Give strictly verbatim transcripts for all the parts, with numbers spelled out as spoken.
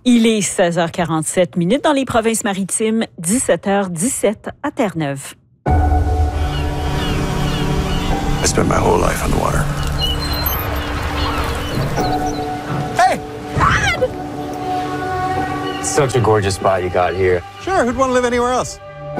Il est seize heures quarante-sept minutes dans les provinces maritimes, dix-sept heures dix-sept à Terre-Neuve. I spent my whole life on the water. Hey! Dad! Such a gorgeous spot you got here. Sure, who'd want to live anywhere else?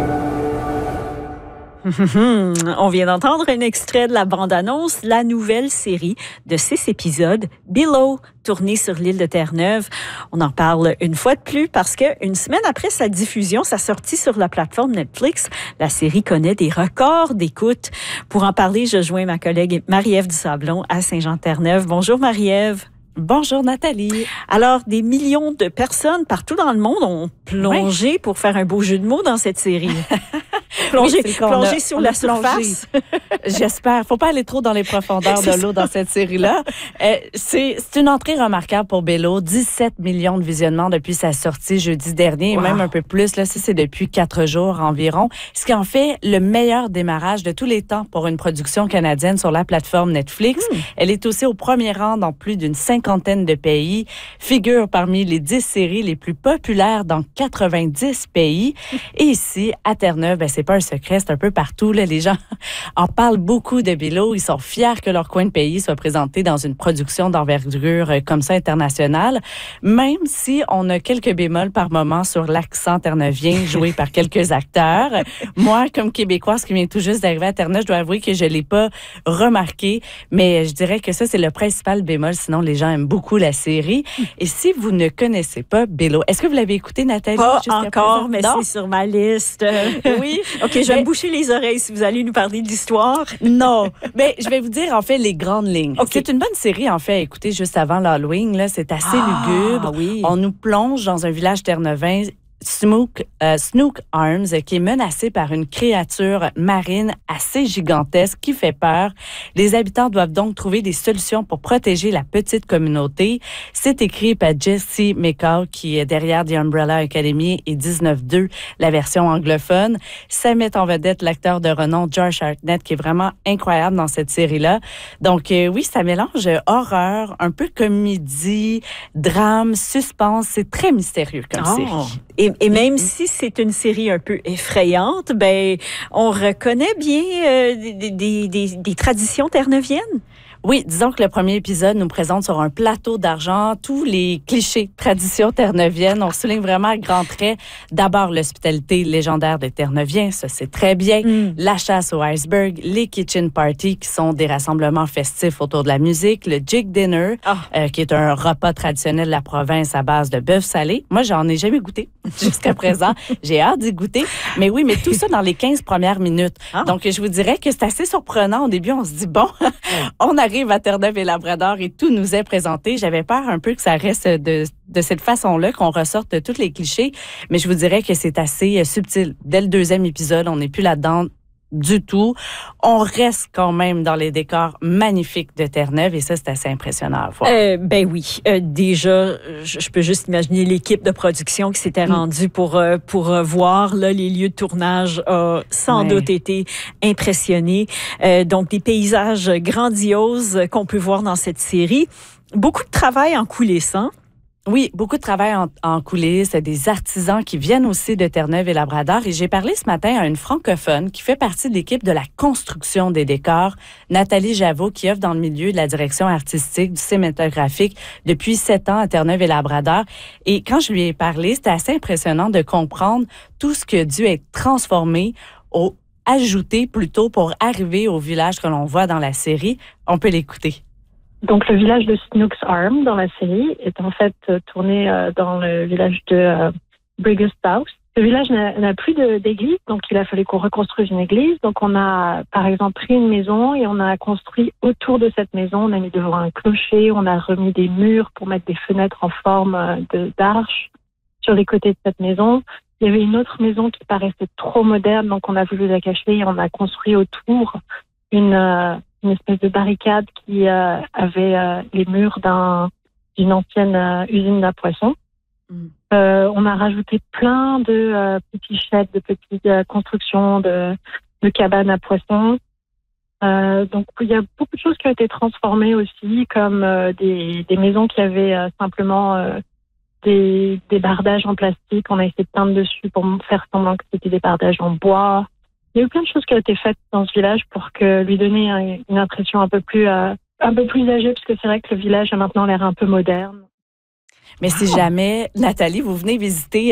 On vient d'entendre un extrait de la bande-annonce, la nouvelle série de six épisodes, Below, tournée sur l'île de Terre-Neuve. On en parle une fois de plus parce que une semaine après sa diffusion, sa sortie sur la plateforme Netflix, la série connaît des records d'écoute. Pour en parler, je joins ma collègue Marie-Ève Dusablon à Saint-Jean-Terre-Neuve. Bonjour Marie-Ève. Bonjour Nathalie. Alors, des millions de personnes partout dans le monde ont plongé oui. pour faire un beau jeu de mots dans cette série. Plonger, oui, plonger sur la surface. J'espère. Faut pas aller trop dans les profondeurs de l'eau dans cette série-là. Euh, c'est, c'est une entrée remarquable pour Below. dix-sept millions de visionnements depuis sa sortie jeudi dernier, wow. et même un peu plus. Là, ça, c'est depuis quatre jours environ. Ce qui en fait le meilleur démarrage de tous les temps pour une production canadienne sur la plateforme Netflix. Hmm. Elle est aussi au premier rang dans plus d'une cinquantaine de pays. Figure parmi les dix séries les plus populaires dans quatre-vingt-dix pays. Et ici, à Terre-Neuve, ben, c'est pas un secret, c'est un peu partout. Là, les gens en parlent beaucoup de Below. Ils sont fiers que leur coin de pays soit présenté dans une production d'envergure comme ça internationale, même si on a quelques bémols par moment sur l'accent terneuvien joué par quelques acteurs. Moi, comme Québécoise qui vient tout juste d'arriver à Terre-Neuve, je dois avouer que je l'ai pas remarqué, mais je dirais que ça, c'est le principal bémol. Sinon, les gens aiment beaucoup la série. Et si vous ne connaissez pas Below, est-ce que vous l'avez écouté, Nathalie? Pas encore, mais non? C'est sur ma liste. Oui. OK, je vais mais... me boucher les oreilles si vous allez nous parler de l'histoire. Non, mais je vais vous dire en fait les grandes lignes. Okay. C'est une bonne série en fait à écouter juste avant l'Halloween. Là, c'est assez ah, lugubre. Oui. On nous plonge dans un village terneuvin, Snook, euh, Snook Arms, qui est menacé par une créature marine assez gigantesque qui fait peur. Les habitants doivent donc trouver des solutions pour protéger la petite communauté. C'est écrit par Jesse McCall, qui est derrière The Umbrella Academy et dix-neuf deux, la version anglophone. Ça met en vedette l'acteur de renom Josh Hartnett, qui est vraiment incroyable dans cette série-là. Donc euh, oui, ça mélange horreur, un peu comédie, drame, suspense. C'est très mystérieux comme oh. série. Et, et même si c'est une série un peu effrayante, ben on reconnaît bien euh, des, des, des, des traditions terneuviennes. Oui, disons que le premier épisode nous présente sur un plateau d'argent tous les clichés traditions terneuviennes. On souligne vraiment à grands traits d'abord l'hospitalité légendaire des Terneuviens, ça c'est très bien. Mm. La chasse au iceberg, les kitchen parties qui sont des rassemblements festifs autour de la musique, le jig dinner oh. euh, qui est un repas traditionnel de la province à base de bœuf salé. Moi, j'en ai jamais goûté jusqu'à présent. J'ai hâte d'y goûter. Mais oui, mais tout ça dans les quinze premières minutes. Oh. Donc, je vous dirais que c'est assez surprenant. Au début, on se dit, bon, on arrive à Terre-Neuve et Labrador et tout nous est présenté. J'avais peur un peu que ça reste de, de cette façon-là, qu'on ressorte de tous les clichés, mais je vous dirais que c'est assez euh, subtil. Dès le deuxième épisode, on n'est plus là-dedans du tout. On reste quand même dans les décors magnifiques de Terre-Neuve et ça, c'est assez impressionnant à voir. Euh, ben oui. Euh, déjà, je, je peux juste imaginer l'équipe de production qui s'était rendue pour, euh, pour euh, voir là, les lieux de tournage a sans ouais. doute été impressionnée. Euh, donc, des paysages grandioses qu'on peut voir dans cette série. Beaucoup de travail en coulisses, hein? Oui, beaucoup de travail en, en coulisses, des artisans qui viennent aussi de Terre-Neuve et Labrador. Et j'ai parlé ce matin à une francophone qui fait partie de l'équipe de la construction des décors, Nathalie Javot, qui œuvre dans le milieu de la direction artistique, du cinématographique depuis sept ans à Terre-Neuve et Labrador. Et quand je lui ai parlé, c'était assez impressionnant de comprendre tout ce qui a dû être transformé au ajouté plutôt pour arriver au village que l'on voit dans la série. On peut l'écouter. Donc, le village de Snook's Arm dans la série est en fait euh, tourné euh, dans le village de euh, Brigus House. Le village n'a, n'a plus de, d'église, donc il a fallu qu'on reconstruise une église. Donc, on a, par exemple, pris une maison et on a construit autour de cette maison. On a mis devant un clocher, on a remis des murs pour mettre des fenêtres en forme de, d'arche sur les côtés de cette maison. Il y avait une autre maison qui paraissait trop moderne, donc on a voulu la cacher et on a construit autour une... Euh, une espèce de barricade qui euh, avait euh, les murs d'un, d'une ancienne euh, usine à poissons. Mm. Euh, on a rajouté plein de euh, petits sheds, de petites euh, constructions, de, de cabanes à poissons. Euh, donc, il y a beaucoup de choses qui ont été transformées aussi, comme euh, des, des maisons qui avaient euh, simplement euh, des, des bardages en plastique. On a essayé de peindre dessus pour faire semblant que c'était des bardages en bois. Il y a eu plein de choses qui ont été faites dans ce village pour que lui donner un, une impression un peu plus, euh, un peu plus âgée, parce que c'est vrai que le village a maintenant l'air un peu moderne. Mais si jamais, Nathalie, vous venez visiter